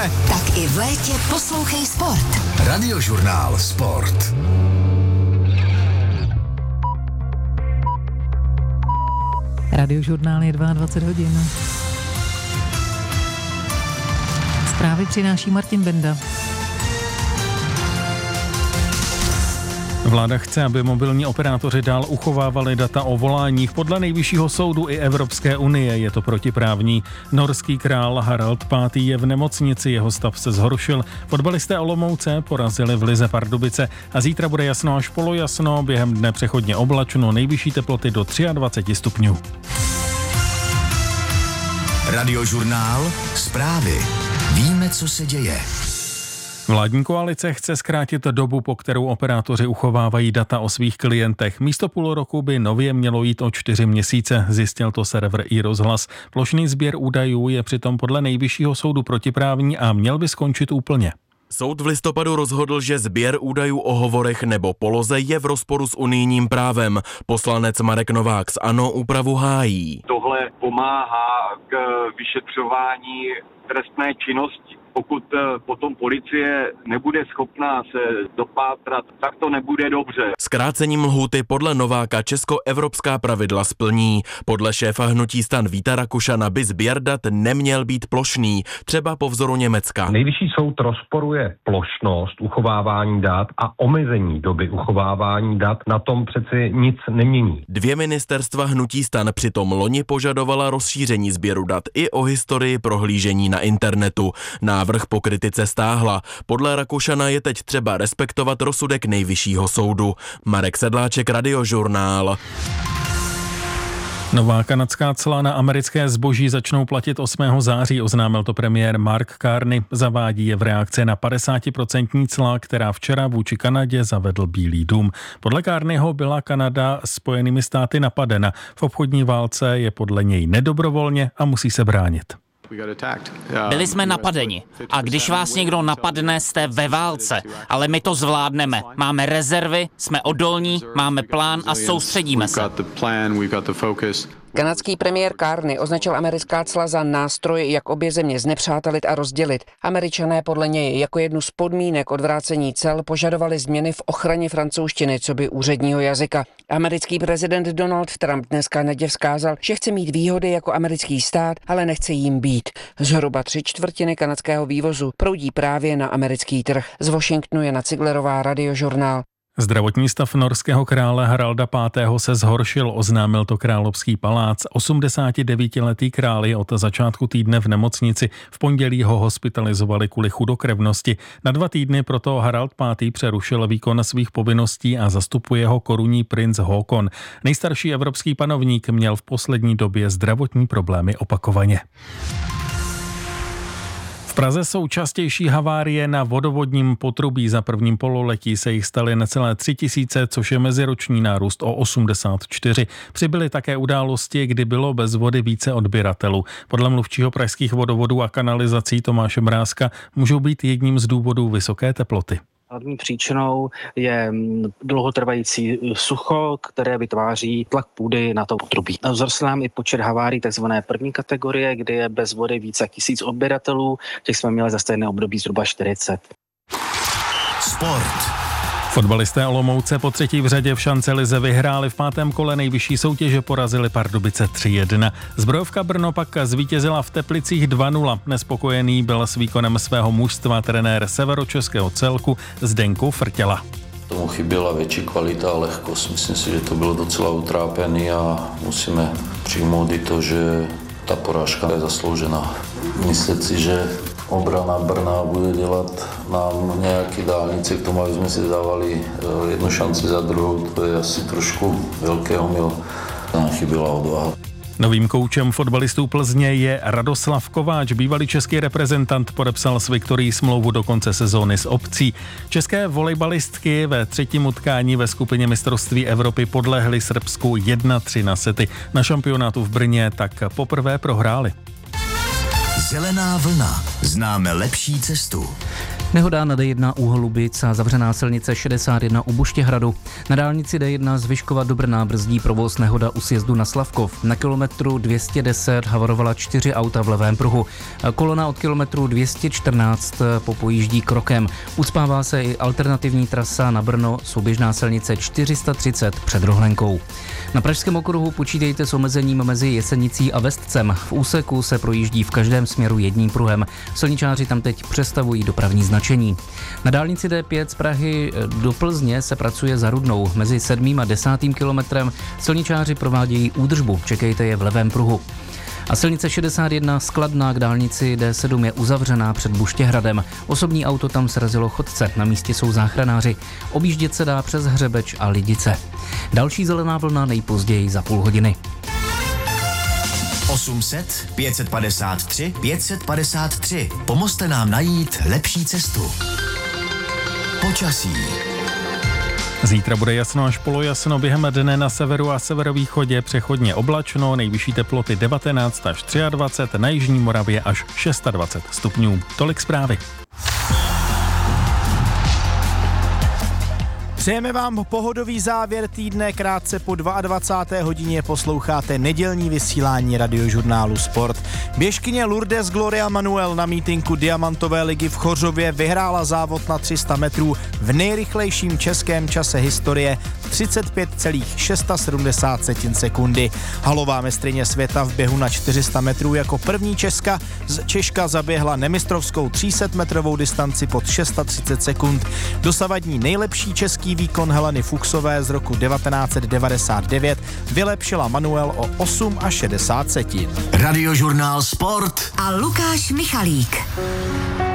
Tak i v létě poslouchej sport. Radiožurnál Sport. Radiožurnál je 22 hodin. Zprávy přináší Martin Benda. Vláda chce, aby mobilní operátoři dál uchovávali data o voláních. Podle Nejvyššího soudu i Evropské unie je to protiprávní. Norský král Harald V. je v nemocnici, jeho stav se zhoršil. Fotbalisté Olomouce porazili v lize Pardubice a zítra bude jasno až polojasno, během dne přechodně oblačno, nejvyšší teploty do 23 stupňů. Radiožurnál Zprávy. Víme, co se děje. Vládní koalice chce zkrátit dobu, po kterou operátoři uchovávají data o svých klientech. Místo půl roku by nově mělo jít o 4 měsíce, zjistil to server iRozhlas. Plošný sběr údajů je přitom podle Nejvyššího soudu protiprávní a měl by skončit úplně. Soud v listopadu rozhodl, že sběr údajů o hovorech nebo poloze je v rozporu s unijním právem. Poslanec Marek Novák z ANO úpravu hájí. Tohle pomáhá k vyšetřování trestné činnosti. Pokud potom policie nebude schopná se dopátrat, tak to nebude dobře. Zkrácením lhůty podle Nováka česko-evropská pravidla splní. Podle šéfa hnutí STAN Víta Rakušana by sběr dat neměl být plošný, třeba po vzoru Německa. Nejvyšší soud rozporuje plošnost uchovávání dat a omezení doby uchovávání dat. Na tom přeci nic nemění. 2 ministerstva hnutí STAN přitom loni požadovala rozšíření sběru dat i o historii prohlížení na internetu. Návrh po kritice stáhla. Podle Rakušana je teď třeba respektovat rozsudek Nejvyššího soudu. Marek Sedláček, Radiožurnál. Nová kanadská cla na americké zboží začnou platit 8. září, oznámil to premiér Mark Carney. Zavádí je v reakci na 50% cla, která včera vůči Kanadě zavedl Bílý dům. Podle Carneyho byla Kanada Spojenými státy napadena. V obchodní válce je podle něj nedobrovolně a musí se bránit. Byli jsme napadeni a když vás někdo napadne, jste ve válce, ale my to zvládneme. Máme rezervy, jsme odolní, máme plán a soustředíme se. Kanadský premiér Carney označil americká cla za nástroj, jak obě země znepřátelit a rozdělit. Američané podle něj jako jednu z podmínek odvrácení cel požadovali změny v ochraně francouzštiny coby úředního jazyka. Americký prezident Donald Trump dnes Kanadě vzkázal, že chce mít výhody jako americký stát, ale nechce jim být. Zhruba 3/4 kanadského vývozu proudí právě na americký trh. Z Washingtonu Jana Ciglerová, Radiožurnál. Zdravotní stav norského krále Haralda V. se zhoršil, oznámil to Královský palác. 89letý král je od začátku týdne v nemocnici. V pondělí ho hospitalizovali kvůli chudokrevnosti. Na 2 týdny proto Harald V. přerušil výkon svých povinností a zastupuje ho korunní princ Håkon. Nejstarší evropský panovník měl v poslední době zdravotní problémy opakovaně. V Praze jsou častější havárie na vodovodním potrubí. Za prvním pololetí se jich staly necelé 3000, což je meziroční nárůst o 84. Přibyly také události, kdy bylo bez vody více odběratelů. Podle mluvčího pražských vodovodů a kanalizací Tomáše Mrázka můžou být jedním z důvodů vysoké teploty. Hlavní příčinou je dlouhotrvající sucho, které vytváří tlak půdy na to potrubí. Vzrostl nám i počet havárií tzv. První kategorie, kdy je bez vody více jak 1000 odběratelů, těch jsme měli za stejné období zhruba 40. Sport. Fotbalisté Olomouce po 3. v řadě v šancelize vyhráli v 5. kole nejvyšší soutěže, porazili Pardubice 3-1. Zbrojovka Brno pak zvítězila v Teplicích 2-0. Nespokojený byl s výkonem svého mužstva trenér severočeského celku Zdenko Frtěla. Tomu chyběla větší kvalita a lehkost. Myslím si, že to bylo docela utrápený a musíme přijmout i to, že ta porážka je zasloužená. Myslet si, že obrana Brna bude dělat nám nějaké dálnice k tomu, aby jsme si dávali jednu šanci za druhou, to je asi trošku velký omyl. Tam chyběla odvaha. Novým koučem fotbalistů Plzně je Radoslav Kováč. Bývalý český reprezentant podepsal s Viktorií smlouvu do konce sezóny s opcí. České volejbalistky ve 3. utkání ve skupině mistrovství Evropy podlehly Srbsku 1-3 na sety. Na šampionátu v Brně tak poprvé prohráli. Zelená vlna. Známe lepší cestu. Nehoda na D1 u Holubic a zavřená silnice 61 u Buštěhradu. Na dálnici D1 z Vyškova do Brna brzdí provoz nehoda u sjezdu na Slavkov. Na kilometru 210 havarovala 4 auta v levém pruhu. Kolona od kilometru 214 popojíždí krokem. Ucpává se i alternativní trasa na Brno, souběžná silnice 430 před Rohlenkou. Na pražském okruhu počítejte s omezením mezi Jesenicí a Vestcem. V úseku se projíždí v každém směru jedním pruhem. Silničáři tam teď přestavují dopravní značení. Na dálnici D5 z Prahy do Plzně se pracuje za Rudnou. Mezi 7. a 10. kilometrem silničáři provádějí údržbu. Čekejte je v levém pruhu. A silnice 61 z Kladna k dálnici D7 je uzavřená před Buštěhradem. Osobní auto tam srazilo chodce, na místě jsou záchranáři. Objíždět se dá přes Hřebeč a Lidice. Další zelená vlna nejpozději za půl hodiny. 800 553 553. Pomozte nám najít lepší cestu. Počasí. Zítra bude jasno až polojasno, během dne na severu a severovýchodě přechodně oblačno, nejvyšší teploty 19 až 23, na jižní Moravě až 26 stupňů. Tolik zprávy. Přejeme vám pohodový závěr týdne, krátce po 22. hodině posloucháte nedělní vysílání Radiožurnálu Sport. Běžkyně Lourdes Gloria Manuel na mítinku Diamantové ligy v Chořově vyhrála závod na 300 metrů v nejrychlejším českém čase historie 35,670 sekundy. Halová mistryně světa v běhu na 400 metrů jako první Češka zaběhla nemistrovskou 300-metrovou distanci pod 630 sekund. Dosavadní nejlepší český výkon Heleny Fuchsové z roku 1999 vylepšila Manuel o 8,60 setin. Radiožurnál Sport a Lukáš Michalík.